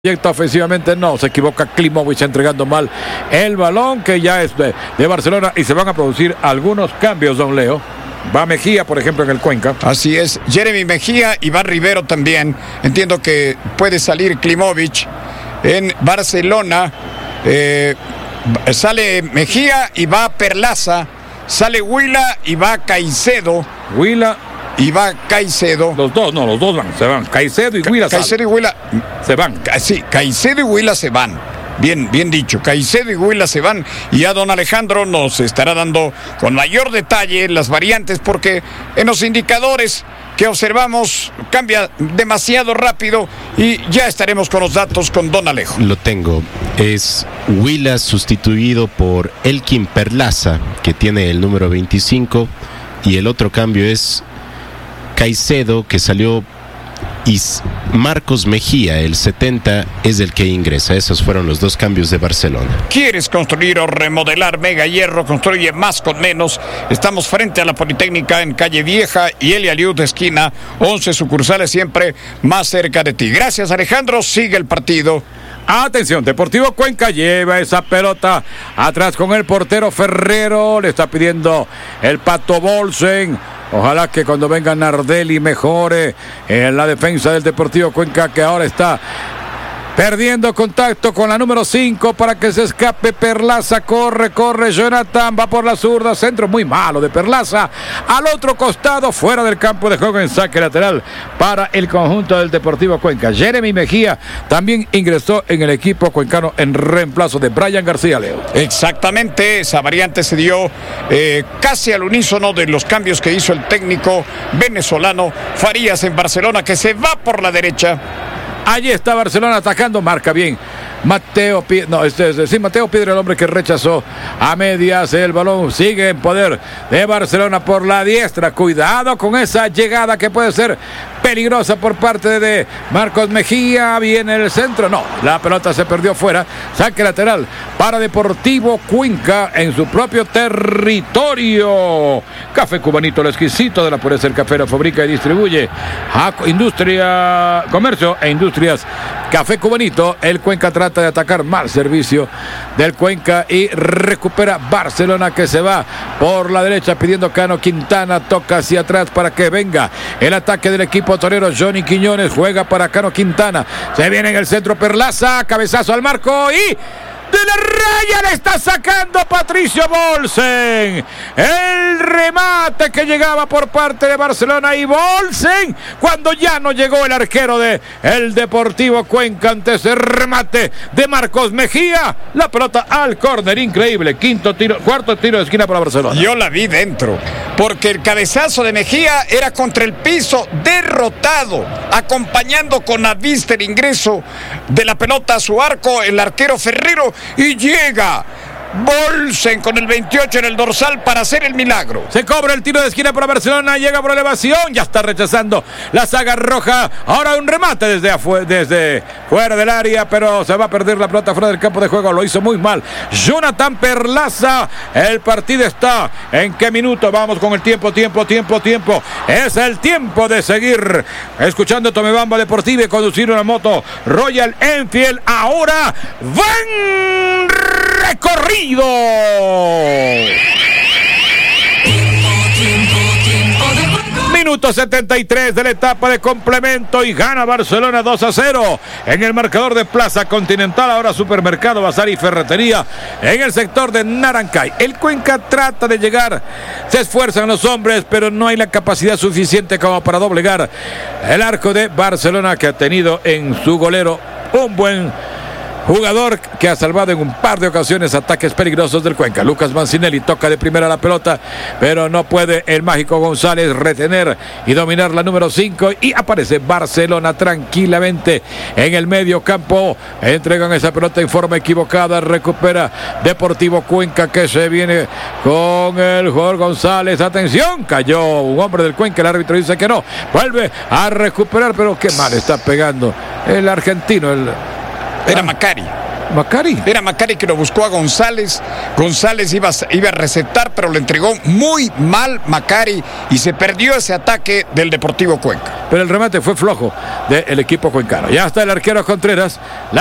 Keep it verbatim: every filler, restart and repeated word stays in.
Proyecta ofensivamente, no, se equivoca Klimovic entregando mal el balón que ya es de, de Barcelona y se van a producir algunos cambios, don Leo. Va Mejía, por ejemplo, en el Cuenca. Así es, Jeremy Mejía y va Rivero también. Entiendo que puede salir Klimovic en Barcelona. Eh, sale Mejía y va Perlaza. Sale Huila y va Caicedo. Huila y va Caicedo. Los dos, no, los dos van, se van. Caicedo y Huila. Caicedo y Huila se van. Sí, Caicedo y Huila se van. Bien, bien dicho. Caicedo y Huila se van. Y ya don Alejandro nos estará dando con mayor detalle las variantes, porque en los indicadores que observamos cambia demasiado rápido y ya estaremos con los datos con don Alejo. Lo tengo. Es Huila sustituido por Elkin Perlaza, que tiene el número veinticinco, y el otro cambio es Caicedo, que salió, y Marcos Mejía, el setenta, es el que ingresa. Esos fueron los dos cambios de Barcelona. ¿Quieres construir o remodelar? Mega Hierro construye más con menos. Estamos frente a la Politécnica en Calle Vieja y Elia Liud esquina, once sucursales, siempre más cerca de ti. Gracias, Alejandro, sigue el partido. Atención, Deportivo Cuenca lleva esa pelota atrás con el portero Ferrero, le está pidiendo el Pato Bolsen. Ojalá que cuando venga Nardelli mejore en la defensa del Deportivo Cuenca, que ahora está perdiendo contacto con la número cinco para que se escape Perlaza. Corre, corre Jonathan, va por la zurda, centro muy malo de Perlaza al otro costado, fuera del campo de juego en saque lateral para el conjunto del Deportivo Cuenca. Jeremy Mejía también ingresó en el equipo cuencano en reemplazo de Brian García, Leo. Exactamente, esa variante se dio eh, casi al unísono de los cambios que hizo el técnico venezolano Farías en Barcelona, que se va por la derecha. Allí está Barcelona atacando, marca bien Mateo Piedra, no, este es sí, Mateo Piedra, el hombre que rechazó a medias. El balón sigue en poder de Barcelona por la diestra. Cuidado con esa llegada que puede ser peligrosa por parte de Marcos Mejía. Viene el centro, no, la pelota se perdió fuera. Saque lateral para Deportivo Cuenca en su propio territorio. Café Cubanito, lo exquisito de la pureza del café, lo fabrica y distribuye a Industria, Comercio e Industrias Café Cubanito. El Cuenca trata de atacar, mal servicio del Cuenca y recupera Barcelona, que se va por la derecha pidiendo Cano Quintana, toca hacia atrás para que venga el ataque del equipo torero. Johnny Quiñones juega para Cano Quintana, se viene en el centro Perlaza, cabezazo al marco y de la raya le está sacando Patricio Bolsen. El remate que llegaba por parte de Barcelona y Bolsen, cuando ya no llegó el arquero de el Deportivo Cuenca ante ese remate de Marcos Mejía. La pelota al córner, increíble. Quinto tiro, cuarto tiro de esquina para Barcelona. Yo la vi dentro, porque el cabezazo de Mejía era contra el piso, derrotado, acompañando con la vista el ingreso de la pelota a su arco el arquero Ferrero. Y llega Bolsen con el veintiocho en el dorsal para hacer el milagro. Se cobra el tiro de esquina para Barcelona, llega por elevación, ya está rechazando la saga roja. Ahora un remate desde, afu- desde fuera del área, pero se va a perder la pelota fuera del campo de juego. Lo hizo muy mal Jonathan Perlaza. El partido está en qué minuto. Vamos con el tiempo, tiempo, tiempo, tiempo. Es el tiempo de seguir escuchando Tomebamba Deportiva y conducir una moto Royal Enfield. Ahora van recorrido. Minuto setenta y tres de la etapa de complemento y gana Barcelona dos a cero en el marcador de Plaza Continental. Ahora Supermercado, Bazar y Ferretería en el sector de Narancay. El Cuenca trata de llegar, se esfuerzan los hombres, pero no hay la capacidad suficiente como para doblegar el arco de Barcelona, que ha tenido en su golero un buen jugador que ha salvado en un par de ocasiones ataques peligrosos del Cuenca. Lucas Mancinelli toca de primera la pelota, pero no puede el mágico González retener y dominar la número cinco, y aparece Barcelona tranquilamente en el medio campo. Entregan esa pelota en forma equivocada, recupera Deportivo Cuenca, que se viene con el jugador González. Atención, cayó un hombre del Cuenca, el árbitro dice que no, vuelve a recuperar, pero qué mal está pegando el argentino, el Era Macari. Macari. Era Macari que lo buscó a González. González iba, iba a receptar, pero le entregó muy mal Macari y se perdió ese ataque del Deportivo Cuenca. pero el remate fue flojo del equipo cuencano. Ya está el arquero Contreras. La